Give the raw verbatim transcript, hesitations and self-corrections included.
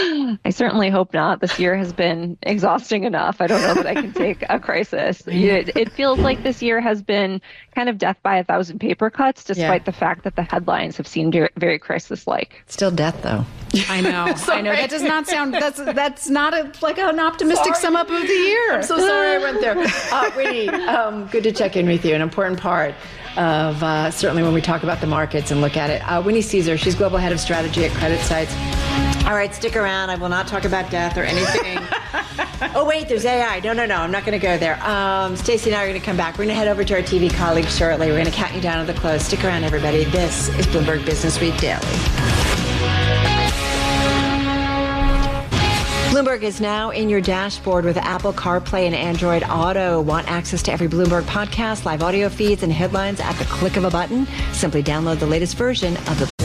I certainly hope not. This year has been exhausting enough. I don't know that I can take a crisis. It, it feels like this year has been kind of death by a thousand paper cuts, despite yeah. the fact that the headlines have seemed very crisis-like. Still death, though. I know. I know. That does not sound, that's that's not a, like an optimistic sorry. sum up of the year. I'm so sorry I went there. Uh, Winnie, um, good to check in with you. An important part of uh, certainly when we talk about the markets and look at it. Uh, Winnie Caesar, she's Global Head of Strategy at CreditSights. All right, stick around. I will not talk about death or anything. Oh, wait, there's A I. No, no, no, I'm not going to go there. Um, Stacey and I are going to come back. We're going to head over to our T V colleagues shortly. We're going to count you down to the close. Stick around, everybody. This is Bloomberg Business Week Daily. Bloomberg is now in your dashboard with Apple CarPlay and Android Auto. Want access to every Bloomberg podcast, live audio feeds, and headlines at the click of a button? Simply download the latest version of the